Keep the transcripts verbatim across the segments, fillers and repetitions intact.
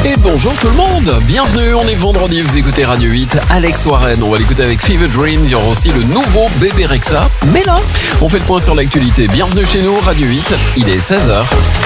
Et bonjour tout le monde, bienvenue, on est vendredi, vous écoutez Radio huit, Alex Warren, on va l'écouter avec Fever Dream, il y aura aussi le nouveau bébé Rexha, mais là, on fait le point sur l'actualité, bienvenue chez nous, Radio huit, il est seize heures.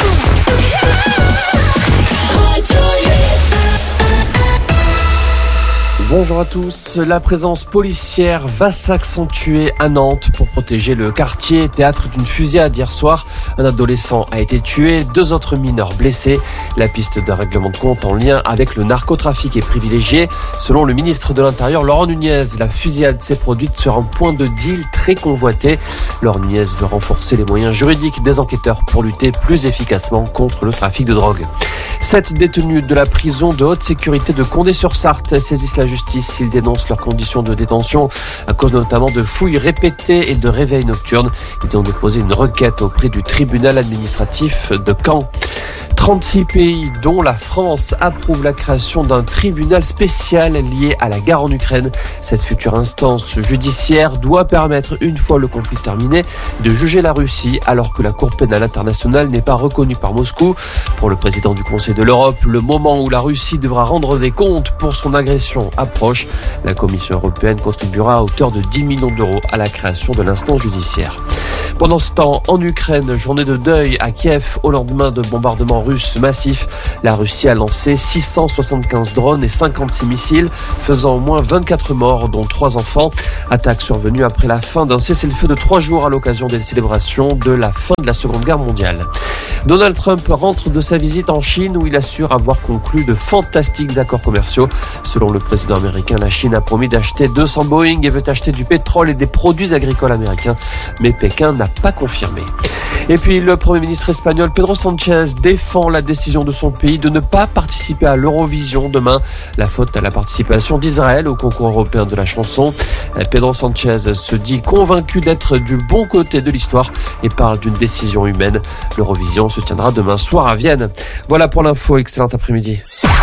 Bonjour à tous, la présence policière va s'accentuer à Nantes pour protéger le quartier, théâtre d'une fusillade hier soir. Un adolescent a été tué, deux autres mineurs blessés. La piste d'un règlement de compte en lien avec le narcotrafic est privilégiée. Selon le ministre de l'Intérieur, Laurent Nunez, la fusillade s'est produite sur un point de deal très convoité. Laurent Nunez veut renforcer les moyens juridiques des enquêteurs pour lutter plus efficacement contre le trafic de drogue. Sept détenus de la prison de haute sécurité de Condé-sur-Sarthe saisissent la justice. Ils dénoncent leurs conditions de détention à cause notamment de fouilles répétées et de réveils nocturnes. Ils ont déposé une requête auprès du tribunal administratif de Caen. trente-six pays, dont la France, approuvent la création d'un tribunal spécial lié à la guerre en Ukraine. Cette future instance judiciaire doit permettre, une fois le conflit terminé, de juger la Russie, alors que la Cour pénale internationale n'est pas reconnue par Moscou. Pour le président du Conseil de l'Europe, le moment où la Russie devra rendre des comptes pour son agression approche. La Commission européenne contribuera à hauteur de dix millions d'euros à la création de l'instance judiciaire. Pendant ce temps, en Ukraine, journée de deuil à Kiev au lendemain de bombardements russes massifs. La Russie a lancé six cent soixante-quinze drones et cinquante-six missiles, faisant au moins vingt-quatre morts, dont trois enfants. Attaque survenue après la fin d'un cessez-le-feu de trois jours à l'occasion des célébrations de la fin de la Seconde Guerre mondiale. Donald Trump rentre de sa visite en Chine où il assure avoir conclu de fantastiques accords commerciaux. Selon le président américain, la Chine a promis d'acheter deux cents Boeing et veut acheter du pétrole et des produits agricoles américains. Mais Pékin n'a pas confirmé. Et puis le Premier ministre espagnol Pedro Sánchez défend la décision de son pays de ne pas participer à l'Eurovision demain. La faute à la participation d'Israël au concours européen de la chanson. Pedro Sánchez se dit convaincu d'être du bon côté de l'histoire et parle d'une décision humaine. L'Eurovision se tiendra demain soir à Vienne. Voilà pour l'info, excellent après-midi.